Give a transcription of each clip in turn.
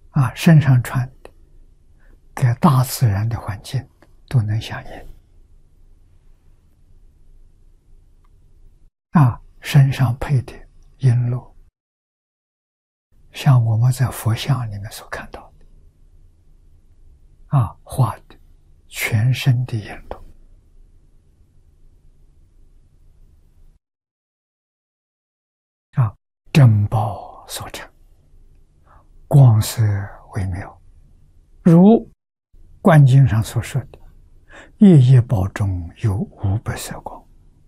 身上穿的，跟大自然的环境都能相应。身上配的璎珞，像我们在佛像里面所看到的，画的全身的璎珞，珍宝所成，光色微妙，如观经上所说的，夜夜宝中有500色光，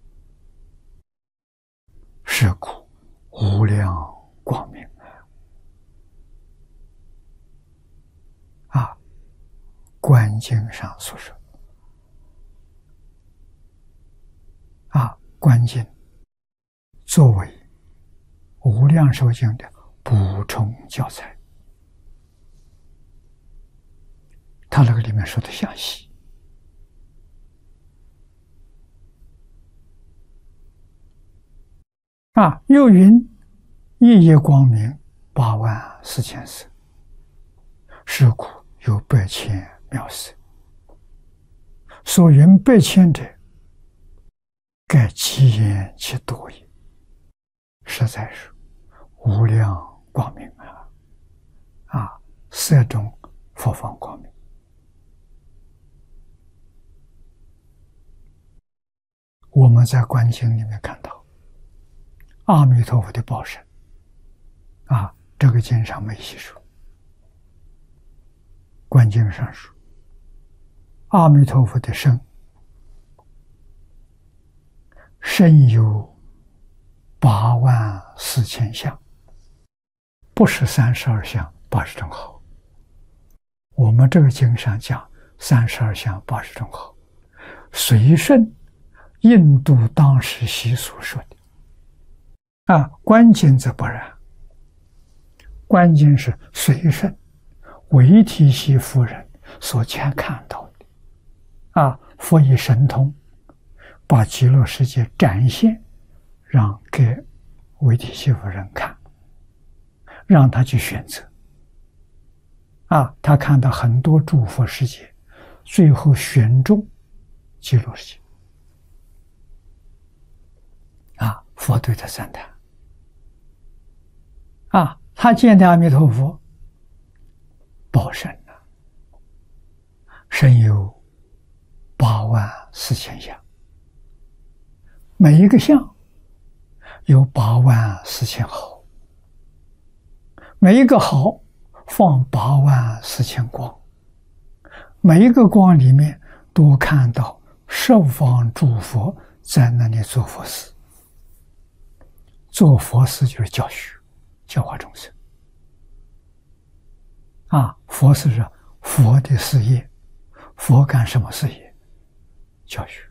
是故无量光明。观经上所说，观经作为无量寿经的补充教材，他那个里面说的详细。又云夜夜光明84000色，是故有8000妙色。所云8000者，盖其言其多也。实在是无量光明色中佛方光明。我们在观经里面看到阿弥陀佛的报身，这个经上没细说，观经上说阿弥陀佛的身有84000相，不是32相80正好。我们这个经上讲32相80正好，随顺印度当时习俗说的。观经则不然，观经是随顺维提悉夫人所看到的。佛以神通把极乐世界展现，让给维提悉夫人看，让他去选择。他看到很多诸佛世界，最后选中极乐世界。佛对他赞叹。他见的阿弥陀佛报身身有84000相，每一个相有84000毫，每一个毫放84000光，每一个光里面都看到十方诸佛在那里做佛事。做佛事就是教学，教化众生。佛事是佛的事业，佛干什么事业？教学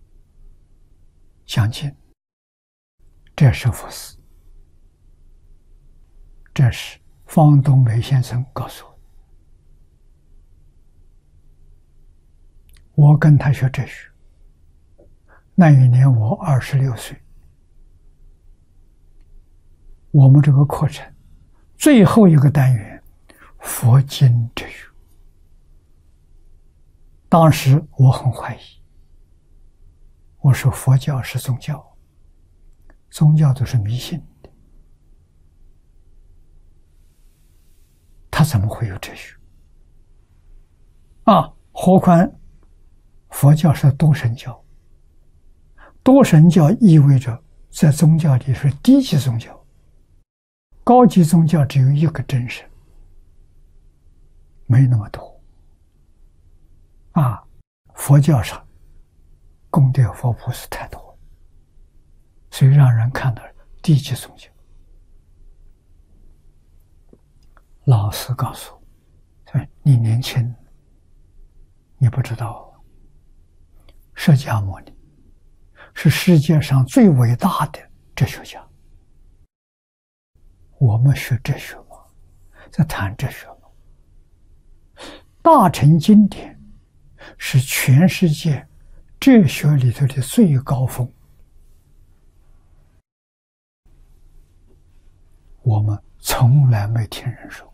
讲经，这是佛事。这是方东梅先生告诉我跟他学哲学，那一年我26岁。我们这个课程最后一个单元佛经哲学，当时我很怀疑，我说佛教是宗教，宗教都是迷信的，他怎么会有哲学？何况佛教是多神教，多神教意味着在宗教里是低级宗教，高级宗教只有一个真神，没那么多。佛教上功德佛菩萨太多，所以让人看到低级宗教。老师告诉我，你年轻，你不知道，释迦牟尼是世界上最伟大的哲学家。我们学哲学吗？在谈哲学吗？大乘经典是全世界哲学里头的最高峰，我们从来没听人说。